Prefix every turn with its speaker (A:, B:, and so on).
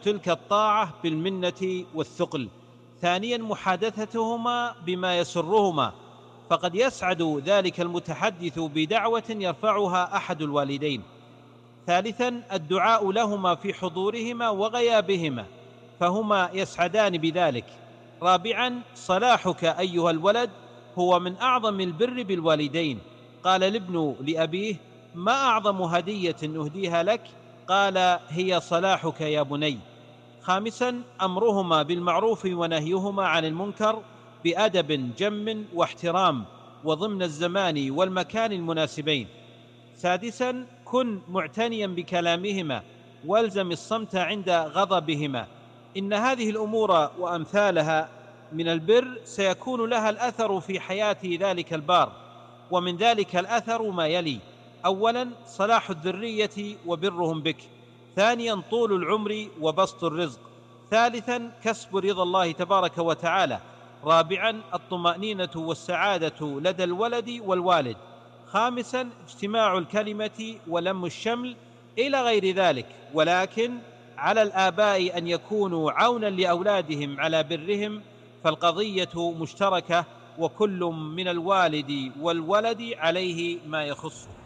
A: تلك الطاعة بالمنة والثقل. ثانيا محادثتهما بما يسرهما، فقد يسعد ذلك المتحدث بدعوة يرفعها أحد الوالدين. ثالثا الدعاء لهما في حضورهما وغيابهما، فهما يسعدان بذلك. رابعا صلاحك أيها الولد هو من أعظم البر بالوالدين. قال الابن لأبيه: ما أعظم هدية أهديها لك؟ قال: هي صلاحك يا بني. خامسا أمرهما بالمعروف ونهيهما عن المنكر بأدب جم واحترام، وضمن الزمان والمكان المناسبين. سادسا كن معتنيا بكلامهما، والزم الصمت عند غضبهما. إن هذه الأمور وأمثالها من البر سيكون لها الأثر في حياة ذلك البار، ومن ذلك الأثر ما يلي: أولا صلاح الذرية وبرهم بك. ثانيا طول العمر وبسط الرزق. ثالثا كسب رضا الله تبارك وتعالى. رابعا الطمأنينة والسعادة لدى الولد والوالد. خامسا اجتماع الكلمة ولم الشمل، إلى غير ذلك. ولكن على الآباء أن يكونوا عونا لأولادهم على برهم، فالقضية مشتركة، وكل من الوالد والولد عليه ما يخصه.